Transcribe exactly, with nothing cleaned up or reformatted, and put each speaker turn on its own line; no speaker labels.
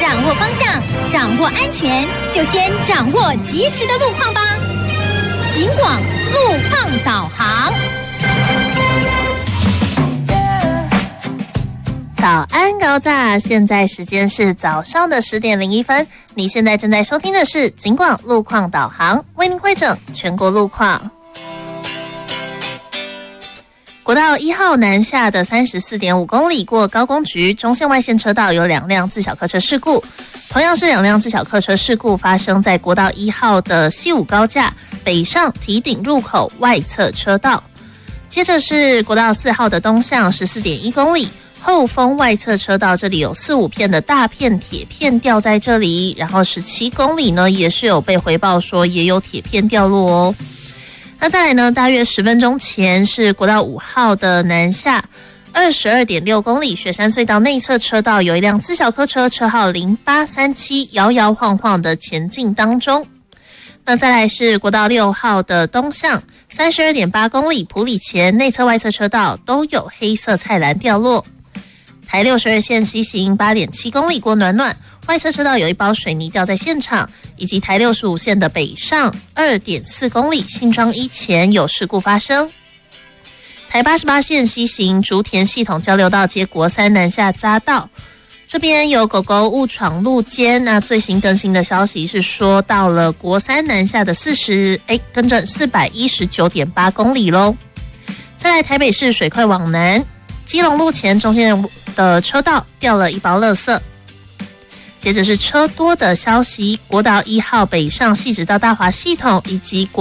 掌握方向，掌握安全，就先掌握及时的路况吧。警广路况导航。
早安高炸，现在时间是早上的十点零一分。你现在正在收听的是警广路况导航，为您汇整全国路况。国道一号南下的 三十四点五公里过高工局中线外线车道有两辆自小客车事故，同样是两辆自小客车事故发生在国道一号的西武高架北上堤顶入口外侧车道。接着是国道四号的东向 十四点一公里后丰外侧车道，这里有四五片的大片铁片掉在这里，然后十七公里呢也是有被回报说也有铁片掉落哦。那再来呢，大约十分钟前是国道五号的南下 二十二点六公里雪山隧道内侧车道有一辆自小客车车号零八三七摇摇晃晃的前进当中。那再来是国道六号的东向 三十二点八公里埔里前内侧外侧车道都有黑色菜篮掉落。台六十二线西行 八点七公里过暖暖外侧车道有一包水泥掉在现场，以及台六十五线的北上 二点四公里新庄一前有事故发生。台八十八线西行竹田系统交流道接国三南下匝道，这边有狗狗误闯路肩，那最新更新的消息是说到了国三南下的四十哎，跟着 四百一十九点八公里咯。再来台北市水快往南基隆路前中线的车道掉了一包垃圾。接着是车多的消息，国道一号北上汐止到大华系统以及国